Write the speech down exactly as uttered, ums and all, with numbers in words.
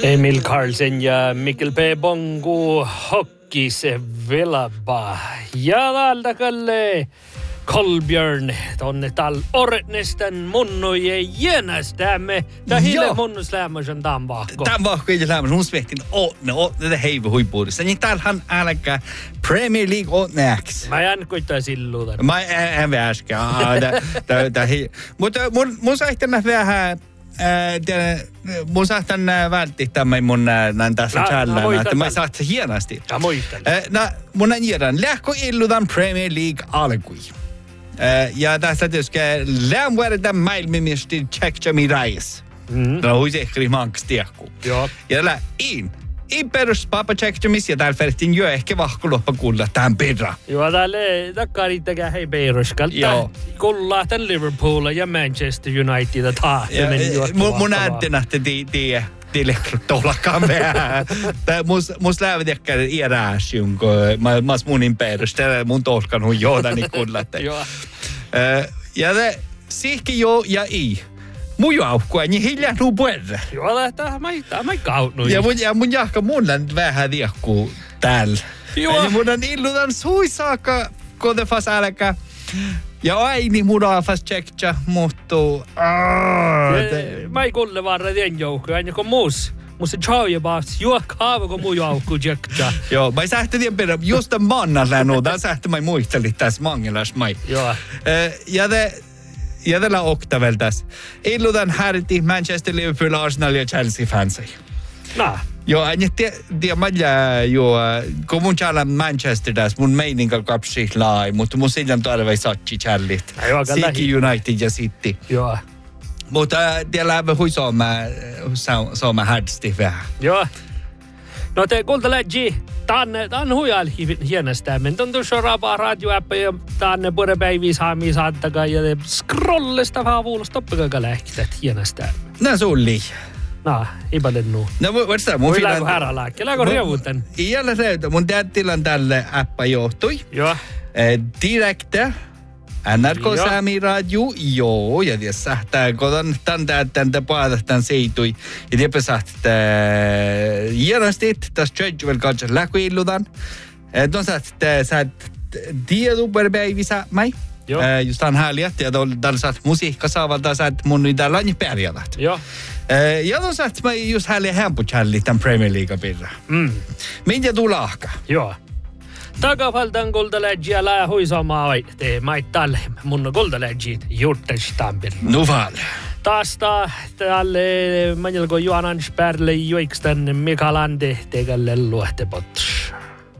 Emil Carlsen ja Mikkel P. Bongo hockis velaba. Ja täältä Kalle Kolbjörn tonne tal ornesta munnoje jänastämme. Tää hille munnus lämmösen tämän vahko. Tämän vahko ei lämmösen. Mun smehtin åtne, åtne det heivu huippuudessa. Niin täällähän älkää Premier League åtneäks. Mä en kuitenkaan silluutan. Mä en väskä. Mutta mun sähtänä vähän... Äh, mun saattan välttää tämän mun näin tässä challena, että mä saat hienosti. Ja muistan. Äh, mun näin jäädän. Lähkö illutan Premier League alkui. Äh, ja tässä tietysti lämmääritä maailmanmestari Tšekča Rajs. Mm. Tämä on ehkä mankas tiekku. Joo. Ja tällä in. I perus Papa Tšekčamis ja täällä färtin jo ehkä vahkuloppa kuulla tämän perra. Joo, täällä takkarittäkään hei peruskalta. Joo. Kuulla tämän Liverpool ja Manchester United tahtoinen. Mun ääntenä, että tiedä. Tille tollakaan vähän. Mus lävit ehkä iärääs junko. Mä oon munin perus. Täällä mun tolkan hun johdani kuulla. Joo. Ja te sihki jo ja i. Mun jaukkua, niin hiljaa nuu puerre. Joo, tämä mä ei kautnut. Ja mun, ja mun jahka mun vähän tiekkuu täällä. Joo. Ja mun on illutan suisaaka, kun te fas älkä. Ja aini mun on fas Tšekča, muuttuu. Mä ei kuule varra tien joukkoja, aina kun muus. Musta tjauja baas, juo kaava kun mun joukku Tšekča. Joo, mä sähtä tien perä, just tämän mannan läänuu, tämän sähtä mä muistelin tässä mangelas mai. Joo. Ja te... Ja tällä Octavel tässä. Illutan härti Manchester, Liverpool, Arsenal ja Chelsea fansei. Nah. Joo, aina tiedä mä joo, kun mun täällä Manchester tässä, mun meininkal kapsi lai, mutta mun silloin tarvii satsi challit. City, United ja City. Joo. Mutta tiedä hui sooma, sooma hädsti vähän. Joo. No te kuuntelegi, tänne, tänne huijal hienosti. Men tuntuu seuraavaa radioäppä ja tänne pure päiviä saamia saattakaa ja te scrollista vaan vuulosta toppikaa lähtät hienosti. No sulli. No, ei paljon nuu. No what's that? Mun filan... Läkö härälääkki, läkö rievuten? Iällä se, mun täyttilan tälle äppä johtui. Joo. Direkte. N R K Sami Radio, joo, ja tiedä sähtää, kun tämän täyttäntä paadahtan seitui, ja tiedä sähtää hienosti, tässä tjöjjuvel kanssa läkuillutan. No sähtää, sähtää tieduperpäivissä mai. Joo. Just tämän häljät, ja täällä saat musiikka saavalta, sähtää mun nyt täällä on pärjävät. Joo. Ja no sähtää mä just häljä hämputjälli tämän Premier League pirra. Mm. Minkä tuu lahka? Joo. Takafaltan kultaläjiä lää huisamaa vaihteen. Mä et tälle mun kultaläjit juurtestampir. Nuval. Taas tälle manjelko Johanan Sperle juikstan Mikalande tegalle luohtepotts.